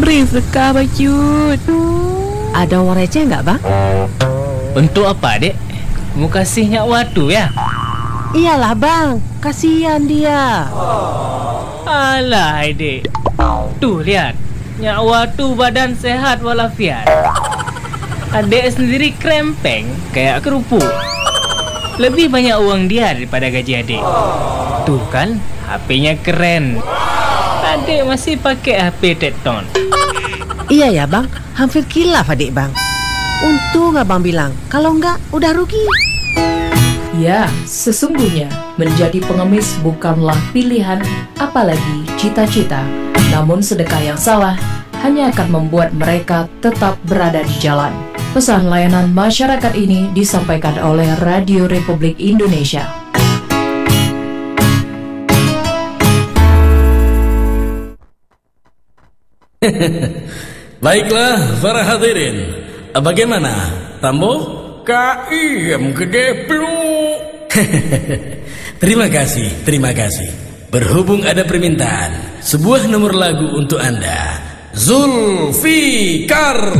Berisik bacut. Ada uang receh nggak bang? Untuk apa dek? Mau kasihnya waktu ya? Iyalah bang, kasihan dia. Alah dek. Tuh lihat, nyak waktu badan sehat walafiat. Adek sendiri krempeng kayak kerupuk. Lebih banyak uang dia daripada gaji adek. Tuh kan, HP-nya keren. Adek masih pakai HP Tekton. Iya ya bang, hampir kilaf adik bang. Untung abang bilang, kalau enggak udah rugi. Ya, sesungguhnya menjadi pengemis bukanlah pilihan, apalagi cita-cita. Namun sedekah yang salah hanya akan membuat mereka tetap berada di jalan. Pesan layanan masyarakat ini disampaikan oleh Radio Republik Indonesia. Baiklah para hadirin, bagaimana? Tambo? KIM gede blue. Terima kasih. Berhubung ada permintaan, sebuah nomor lagu untuk Anda, Zulfikar.